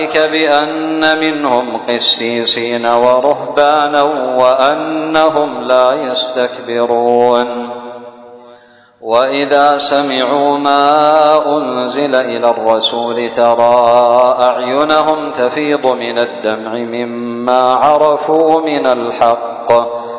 بأن منهم قسيسين ورهبانا وأنهم لا يستكبرون وإذا سمعوا ما أنزل إلى الرسول ترى أعينهم تفيض من الدمع مما عرفوا من الحق